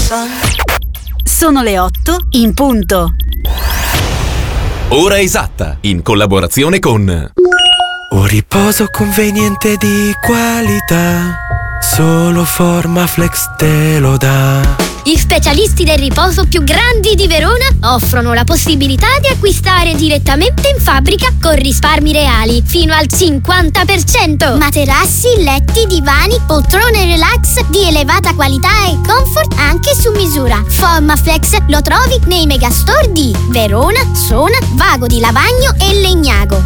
Sono le 8 in punto. Ora esatta, in collaborazione con Un riposo conveniente di qualità, solo Formaflex te lo dà. Gli specialisti del riposo più grandi di Verona offrono la possibilità di acquistare direttamente in fabbrica con risparmi reali fino al 50%. Materassi, letti, divani, poltrone relax di elevata qualità e comfort anche su misura. Formaflex lo trovi nei megastore di Verona, Sona, Vago di Lavagno e Legnago.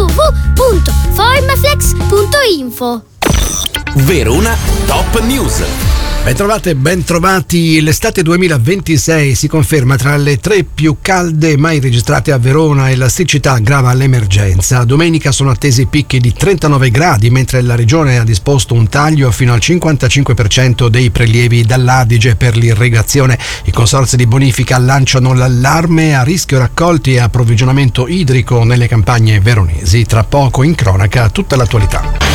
www.formaflex.info. Verona Top News. Bentrovati. L'estate 2026 si conferma tra le 3 più calde mai registrate a Verona e la siccità aggrava l'emergenza. Domenica sono attesi picchi di 39 gradi, mentre la regione ha disposto un taglio fino al 55% dei prelievi dall'Adige per l'irrigazione. I consorzi di bonifica lanciano l'allarme a rischio raccolti e approvvigionamento idrico nelle campagne veronesi. Tra poco in cronaca tutta l'attualità.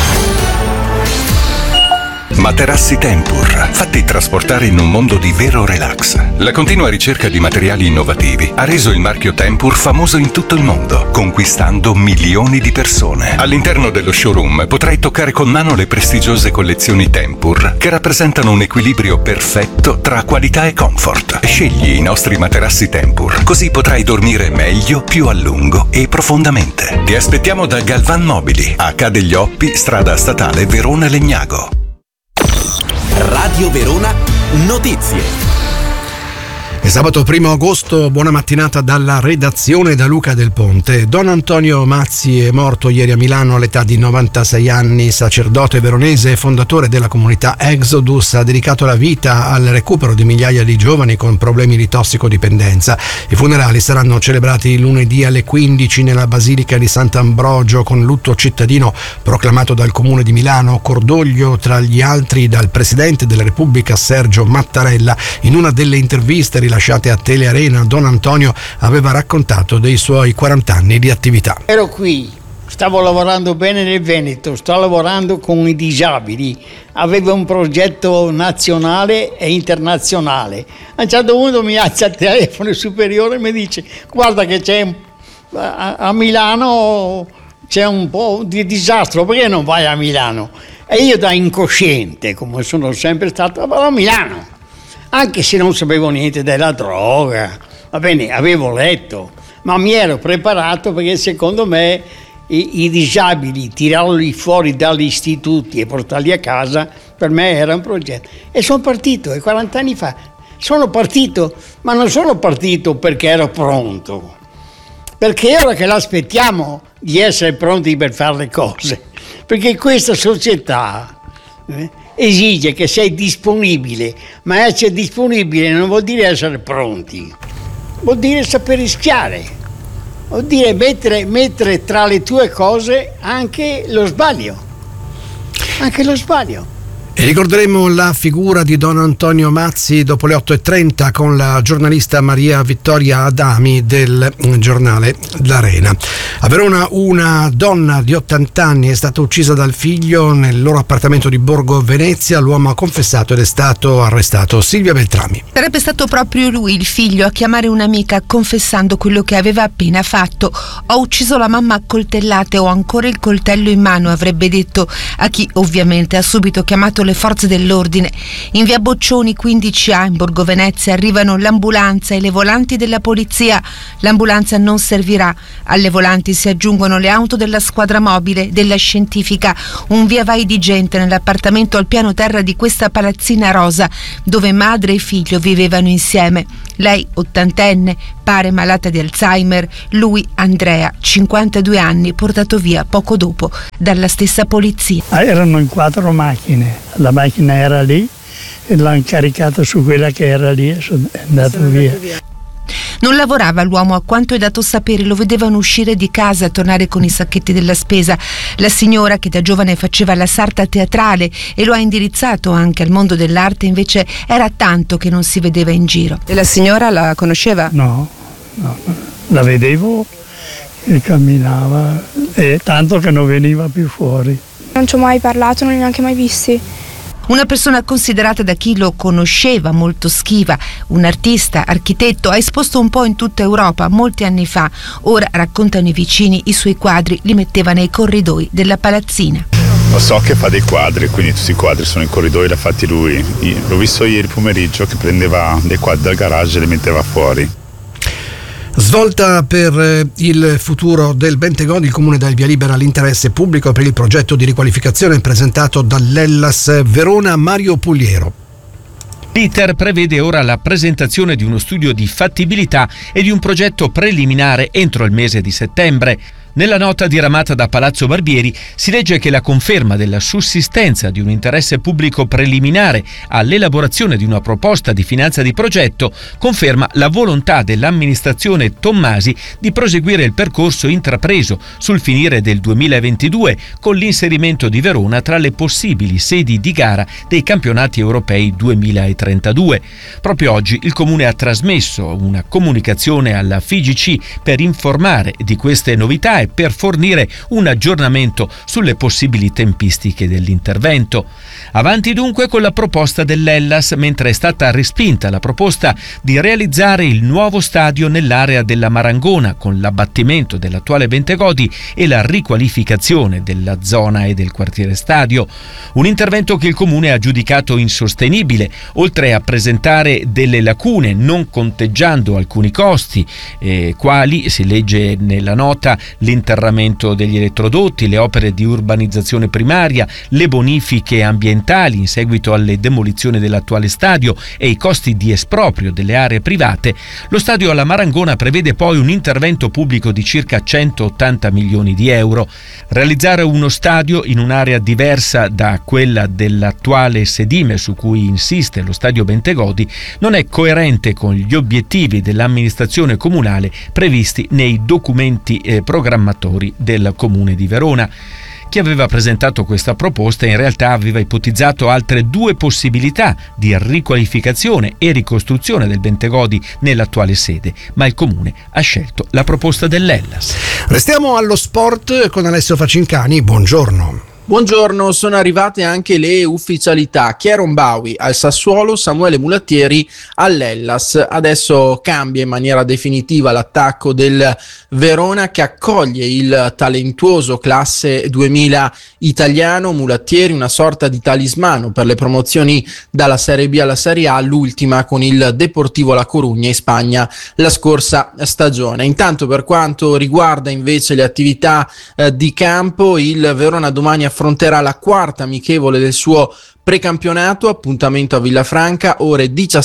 Materassi Tempur, fatti trasportare in un mondo di vero relax. La continua ricerca di materiali innovativi ha reso il marchio Tempur famoso in tutto il mondo, conquistando milioni di persone. All'interno dello showroom potrai toccare con mano le prestigiose collezioni Tempur, che rappresentano un equilibrio perfetto tra qualità e comfort. Scegli i nostri materassi Tempur, così potrai dormire meglio, più a lungo e profondamente. Ti aspettiamo da Galvan Mobili, H degli Oppi, strada statale Verona Legnago. Radio Verona Notizie. È sabato 1 agosto, buona mattinata dalla redazione da Luca Del Ponte. Don Antonio Mazzi è morto ieri a Milano all'età di 96 anni, sacerdote veronese e fondatore della comunità Exodus. Ha dedicato la vita al recupero di migliaia di giovani con problemi di tossicodipendenza. I funerali saranno celebrati lunedì alle 15 nella Basilica di Sant'Ambrogio con lutto cittadino proclamato dal Comune di Milano, cordoglio tra gli altri dal Presidente della Repubblica Sergio Mattarella. In una delle interviste rilasciate a Telearena, Don Antonio aveva raccontato dei suoi 40 anni di attività. Ero qui, stavo lavorando bene nel Veneto, sto lavorando con i disabili, avevo un progetto nazionale e internazionale. A un certo punto mi alza il telefono superiore e mi dice: guarda che c'è a Milano c'è un po' di disastro, perché non vai a Milano? E io, da incosciente come sono sempre stato, vado a Milano. Anche se non sapevo niente della droga, va bene, avevo letto, ma mi ero preparato, perché secondo me i disabili, tirarli fuori dagli istituti e portarli a casa, per me era un progetto. E sono partito, e 40 anni fa sono partito, ma non sono partito perché ero pronto, perché è ora che l'aspettiamo di essere pronti per fare le cose, perché questa società esige che sei disponibile, ma essere disponibile non vuol dire essere pronti, vuol dire saper rischiare, vuol dire mettere tra le tue cose anche lo sbaglio. E ricorderemo la figura di Don Antonio Mazzi dopo le 8:30 con la giornalista Maria Vittoria Adami del giornale L'Arena. A Verona una donna di 80 anni è stata uccisa dal figlio nel loro appartamento di Borgo Venezia. L'uomo ha confessato ed è stato arrestato. Silvia Beltrami. Sarebbe stato proprio lui, il figlio, a chiamare un'amica confessando quello che aveva appena fatto. Ho ucciso la mamma a coltellate, ho ancora il coltello in mano, avrebbe detto a chi ovviamente ha subito chiamato le forze dell'ordine. In via Boccioni 15A in Borgo Venezia arrivano l'ambulanza e le volanti della polizia. L'ambulanza non servirà. Alle volanti si aggiungono le auto della squadra mobile, della scientifica. Un via vai di gente nell'appartamento al piano terra di questa palazzina rosa dove madre e figlio vivevano insieme. Lei, ottantenne, pare malata di Alzheimer. Lui, Andrea, 52 anni, portato via poco dopo dalla stessa polizia. Erano in 4 macchine. La macchina era lì e l'hanno caricata su quella che era lì e è andato via. Non lavorava l'uomo, a quanto è dato sapere, lo vedevano uscire di casa e tornare con i sacchetti della spesa. La signora, che da giovane faceva la sarta teatrale e lo ha indirizzato anche al mondo dell'arte, invece era tanto che non si vedeva in giro. E la signora la conosceva? No, la vedevo che camminava e tanto che non veniva più fuori. Non ci ho mai parlato, non li ho neanche mai visti. Una persona considerata da chi lo conosceva molto schiva, un artista, architetto, ha esposto un po' in tutta Europa molti anni fa. Ora, raccontano i vicini, i suoi quadri li metteva nei corridoi della palazzina. Lo so che fa dei quadri, quindi tutti i quadri sono in corridoi, li ha fatti lui. L'ho visto ieri pomeriggio che prendeva dei quadri dal garage e li metteva fuori. Svolta per il futuro del Bentegodi, il Comune dà il via libera all'interesse pubblico per il progetto di riqualificazione presentato dall'Hellas Verona. Mario Pugliero. L'iter prevede ora la presentazione di uno studio di fattibilità e di un progetto preliminare entro il mese di settembre. Nella nota diramata da Palazzo Barbieri si legge che la conferma della sussistenza di un interesse pubblico preliminare all'elaborazione di una proposta di finanza di progetto conferma la volontà dell'amministrazione Tommasi di proseguire il percorso intrapreso sul finire del 2022 con l'inserimento di Verona tra le possibili sedi di gara dei campionati europei 2032. Proprio oggi il Comune ha trasmesso una comunicazione alla FIGC per informare di queste novità e per fornire un aggiornamento sulle possibili tempistiche dell'intervento. Avanti dunque con la proposta dell'Hellas, mentre è stata respinta la proposta di realizzare il nuovo stadio nell'area della Marangona con l'abbattimento dell'attuale Bentegodi e la riqualificazione della zona e del quartiere stadio. Un intervento che il Comune ha giudicato insostenibile, oltre a presentare delle lacune non conteggiando alcuni costi, quali, si legge nella nota, l'interramento degli elettrodotti, le opere di urbanizzazione primaria, le bonifiche ambientali in seguito alle demolizioni dell'attuale stadio e i costi di esproprio delle aree private. Lo stadio alla Marangona prevede poi un intervento pubblico di circa 180 milioni di euro. Realizzare uno stadio in un'area diversa da quella dell'attuale sedime su cui insiste lo stadio Bentegodi non è coerente con gli obiettivi dell'amministrazione comunale previsti nei documenti programmatori del Comune di Verona. Chi aveva presentato questa proposta in realtà aveva ipotizzato altre due possibilità di riqualificazione e ricostruzione del Bentegodi nell'attuale sede, ma il Comune ha scelto la proposta dell'Hellas. Restiamo allo sport con Alessio Facincani, buongiorno. Buongiorno, sono arrivate anche le ufficialità. Kieron Bawi al Sassuolo, Samuele Mulattieri all'Hellas. Adesso cambia in maniera definitiva l'attacco del Verona che accoglie il talentuoso classe 2000 italiano. Mulattieri, una sorta di talismano per le promozioni dalla Serie B alla Serie A, l'ultima con il Deportivo La Corugna in Spagna la scorsa stagione. Intanto, per quanto riguarda invece le attività di campo, il Verona domani affronterà la quarta amichevole del suo precampionato, appuntamento a Villafranca, ore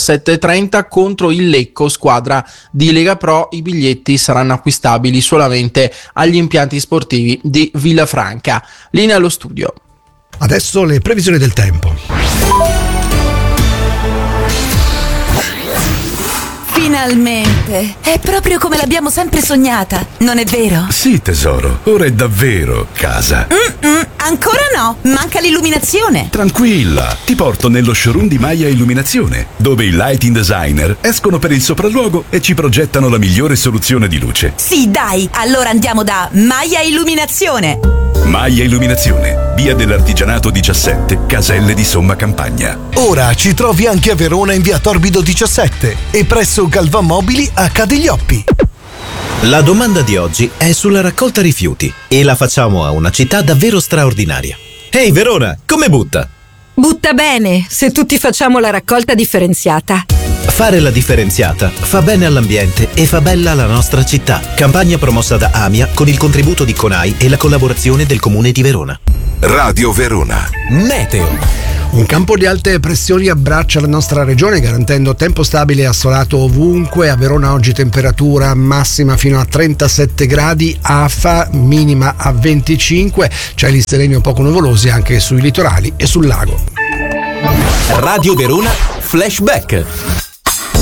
17:30 contro il Lecco, squadra di Lega Pro. I biglietti saranno acquistabili solamente agli impianti sportivi di Villafranca. Linea allo studio. Adesso le previsioni del tempo. Finalmente! È proprio come l'abbiamo sempre sognata, non è vero? Sì, tesoro, ora è davvero casa. Ancora no, manca l'illuminazione. Tranquilla, ti porto nello showroom di Maia Illuminazione, dove i lighting designer escono per il sopralluogo e ci progettano la migliore soluzione di luce. Sì, dai, allora andiamo da Maia Illuminazione. Maia Illuminazione, via dell'Artigianato 17, Caselle di Somma Campagna. Ora ci trovi anche a Verona in via Torbido 17 e presso Galvan Mobili a Cadiglioppi. La domanda di oggi è sulla raccolta rifiuti e la facciamo a una città davvero straordinaria. Ehi Verona, come butta? Butta bene, se tutti facciamo la raccolta differenziata. Fare la differenziata fa bene all'ambiente e fa bella la nostra città. Campagna promossa da AMIA con il contributo di CONAI e la collaborazione del Comune di Verona. Radio Verona. Meteo. Un campo di alte pressioni abbraccia la nostra regione garantendo tempo stabile e assolato ovunque. A Verona oggi temperatura massima fino a 37 gradi, afa minima a 25, cieli sereni un poco nuvolosi anche sui litorali e sul lago. Radio Verona Flashback.